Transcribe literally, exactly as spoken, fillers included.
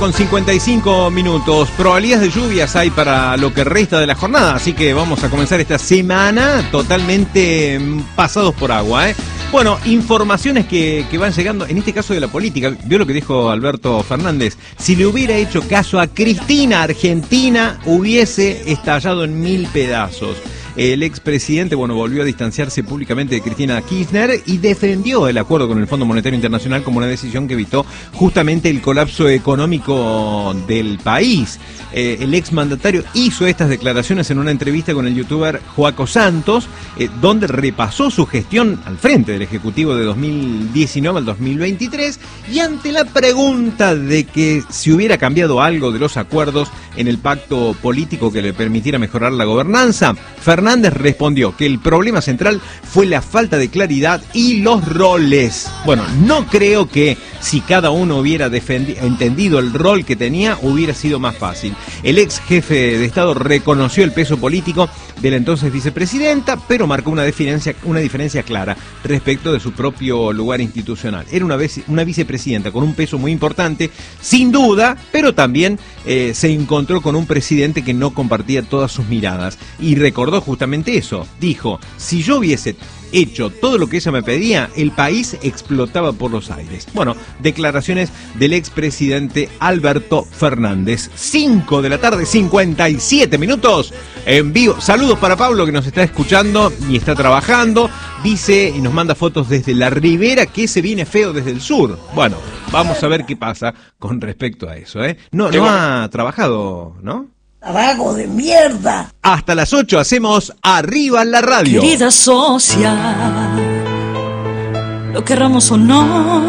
Con cincuenta y cinco minutos, probabilidades de lluvias hay para lo que resta de la jornada, así que vamos a comenzar esta semana totalmente pasados por agua, ¿eh? Bueno, informaciones que, que van llegando, en este caso de la política. Vio lo que dijo Alberto Fernández: si le hubiera hecho caso a Cristina, Argentina hubiese estallado en mil pedazos. El expresidente, bueno, volvió a distanciarse públicamente de Cristina Kirchner y defendió el acuerdo con el Fondo Monetario Internacional como una decisión que evitó justamente el colapso económico del país. Eh, el exmandatario hizo estas declaraciones en una entrevista con el youtuber Joaco Santos, eh, donde repasó su gestión al frente del Ejecutivo de dos mil diecinueve al dos mil veintitrés, y ante la pregunta de que si hubiera cambiado algo de los acuerdos en el pacto político que le permitiera mejorar la gobernanza, Fernández respondió que el problema central fue la falta de claridad y los roles. Bueno, no creo que si cada uno hubiera entendido el rol que tenía, hubiera sido más fácil. El ex jefe de Estado reconoció el peso político de la entonces vicepresidenta, pero marcó una diferencia, una diferencia clara respecto de su propio lugar institucional. Era una, vez, una vicepresidenta con un peso muy importante, sin duda, pero también eh, se encontró con un presidente que no compartía todas sus miradas. Y recordó justamente eso. Dijo: si yo hubiese hecho todo lo que ella me pedía, el país explotaba por los aires. Bueno, declaraciones del expresidente Alberto Fernández. cinco de la tarde, cincuenta y siete minutos, en vivo. Saludos para Pablo, que nos está escuchando y está trabajando. Dice y nos manda fotos desde la ribera, que se viene feo desde el sur. Bueno, vamos a ver qué pasa con respecto a eso, ¿eh? No, no ha trabajado, ¿no? ¡Trabajo de mierda! Hasta las ocho hacemos Arriba la Radio. Querida socia, lo querramos o no,